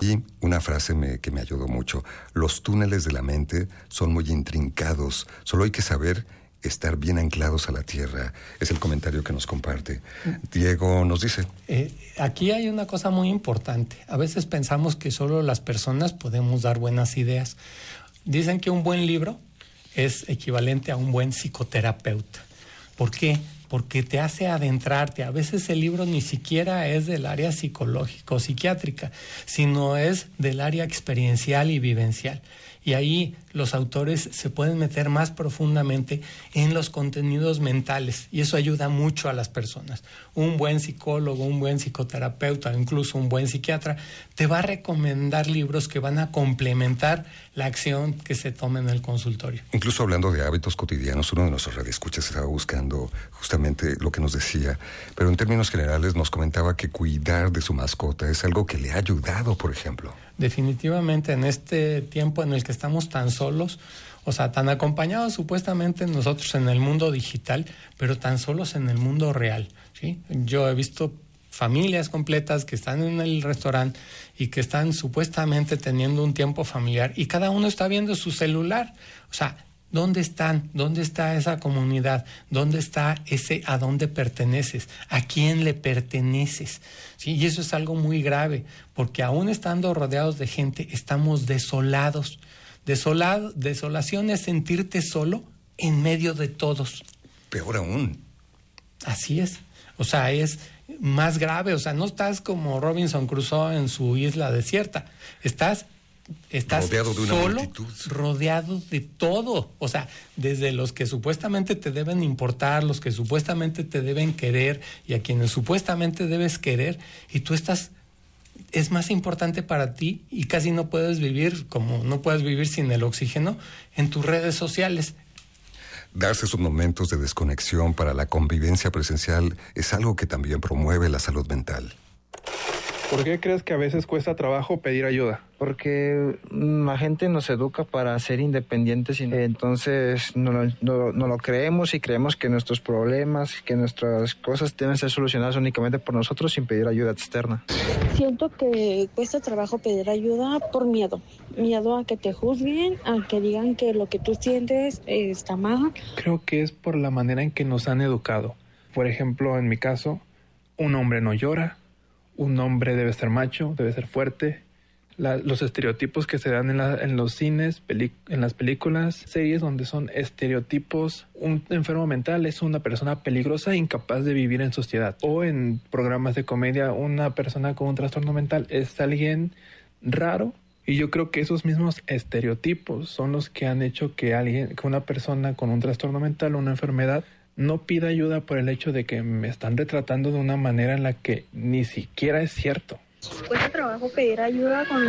aquí una frase que me ayudó mucho. Los túneles de la mente son muy intrincados. Solo hay que saber estar bien anclados a la tierra. Es el comentario que nos comparte. Diego nos dice. Aquí hay una cosa muy importante. A veces pensamos que solo las personas podemos dar buenas ideas. Dicen que un buen libro es equivalente a un buen psicoterapeuta. ¿Por qué? Porque te hace adentrarte. A veces el libro ni siquiera es del área psicológico, psiquiátrica, sino es del área experiencial y vivencial. Y ahí los autores se pueden meter más profundamente en los contenidos mentales y eso ayuda mucho a las personas. Un buen psicólogo, un buen psicoterapeuta, incluso un buen psiquiatra, te va a recomendar libros que van a complementar la acción que se tome en el consultorio. Incluso hablando de hábitos cotidianos, uno de nuestros radioescuchas estaba buscando justamente lo que nos decía, pero en términos generales nos comentaba que cuidar de su mascota es algo que le ha ayudado, por ejemplo. Definitivamente en este tiempo en el que estamos tan solos, o sea, tan acompañados supuestamente nosotros en el mundo digital, pero tan solos en el mundo real, ¿sí? Yo he visto familias completas que están en el restaurante y que están supuestamente teniendo un tiempo familiar y cada uno está viendo su celular. O sea, ¿dónde están? ¿Dónde está esa comunidad? ¿Dónde está ese a dónde perteneces? ¿A quién le perteneces? ¿Sí? Y eso es algo muy grave, porque aún estando rodeados de gente, estamos desolados. Desolación es sentirte solo en medio de todos. Peor aún. Así es. O sea, es más grave. O sea, no estás como Robinson Crusoe en su isla desierta. Estás rodeado de una solo, multitud. rodeado de todo. O sea, desde los que supuestamente te deben importar, los que supuestamente te deben querer y a quienes supuestamente debes querer, y tú es más importante para ti y casi no puedes vivir, como no puedes vivir sin el oxígeno, en tus redes sociales. Darse esos momentos de desconexión para la convivencia presencial es algo que también promueve la salud mental. ¿Por qué crees que a veces cuesta trabajo pedir ayuda? Porque la gente nos educa para ser independientes y entonces no lo creemos y creemos que nuestros problemas, que nuestras cosas deben ser solucionadas únicamente por nosotros sin pedir ayuda externa. Siento que cuesta trabajo pedir ayuda por miedo a que te juzguen, a que digan que lo que tú sientes está mal. Creo que es por la manera en que nos han educado. Por ejemplo, en mi caso, un hombre no llora. Un hombre debe ser macho, debe ser fuerte. Los estereotipos que se dan en los cines, en las películas, series donde son estereotipos. Un enfermo mental es una persona peligrosa e incapaz de vivir en sociedad. O en programas de comedia, una persona con un trastorno mental es alguien raro. Y yo creo que esos mismos estereotipos son los que han hecho que una persona con un trastorno mental o una enfermedad no pida ayuda por el hecho de que me están retratando de una manera en la que ni siquiera es cierto. Cuesta trabajo pedir ayuda con